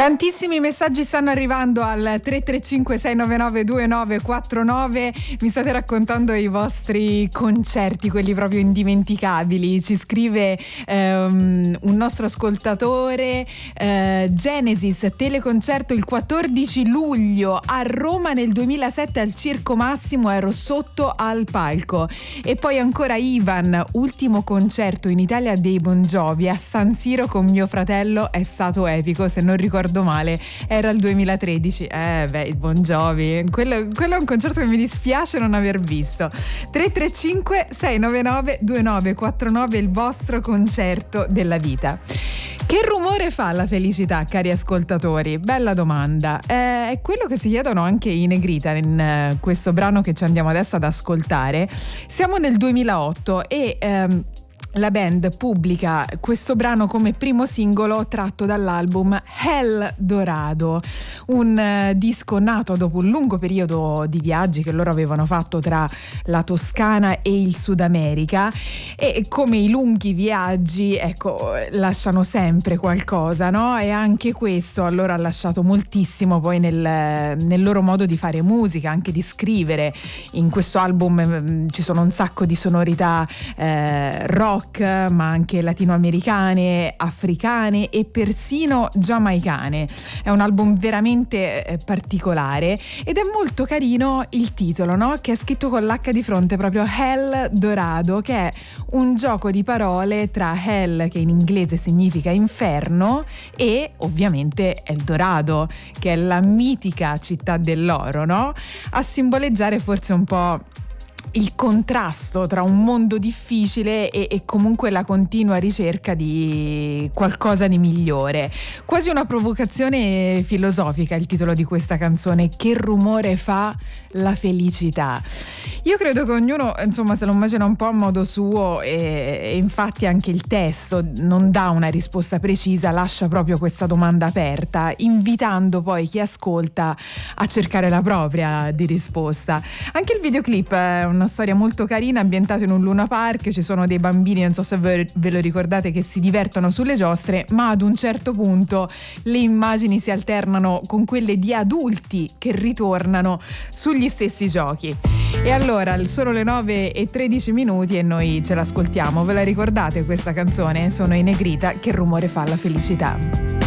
Tantissimi messaggi stanno arrivando al 335 699 2949. Mi state raccontando i vostri concerti, quelli proprio indimenticabili. Ci scrive un nostro ascoltatore, Genesis, teleconcerto il 14 luglio a Roma nel 2007 al Circo Massimo, ero sotto al palco. E poi ancora Ivan, ultimo concerto in Italia dei Bon Jovi a San Siro con mio fratello, è stato epico, se non ricordo male era il 2013. Il Bon Jovi, quello è un concerto che mi dispiace non aver visto. 335 699 2949, il vostro concerto della vita. Che rumore fa la felicità, cari ascoltatori? Bella domanda. È quello che si chiedono anche i Negrita in questo brano che ci andiamo adesso ad ascoltare. Siamo nel 2008 e la band pubblica questo brano come primo singolo tratto dall'album El Dorado, un disco nato dopo un lungo periodo di viaggi che loro avevano fatto tra la Toscana e il Sud America, e come i lunghi viaggi, ecco, lasciano sempre qualcosa, no? E anche questo allora ha lasciato moltissimo poi nel loro modo di fare musica, anche di scrivere. In questo album ci sono un sacco di sonorità rock, ma anche latinoamericane, africane e persino giamaicane. È un album veramente particolare ed è molto carino il titolo, no? Che è scritto con l'H di fronte, proprio El Dorado, che è un gioco di parole tra Hell, che in inglese significa inferno, e ovviamente El Dorado, che è la mitica città dell'oro, no? A simboleggiare forse un po' il contrasto tra un mondo difficile e comunque la continua ricerca di qualcosa di migliore. Quasi una provocazione filosofica il titolo di questa canzone. Che rumore fa la felicità? Io credo che ognuno, insomma, se lo immagina un po' a modo suo, e infatti anche il testo non dà una risposta precisa, lascia proprio questa domanda aperta, invitando poi chi ascolta a cercare la propria di risposta. Anche il videoclip è una storia molto carina, ambientato in un Luna Park. Ci sono dei bambini, non so se ve lo ricordate, che si divertono sulle giostre, ma ad un certo punto le immagini si alternano con quelle di adulti che ritornano sugli stessi giochi. E allora sono le 9:13 e noi ce l'ascoltiamo. Ve la ricordate questa canzone? Sono i Negrita, Che rumore fa la felicità.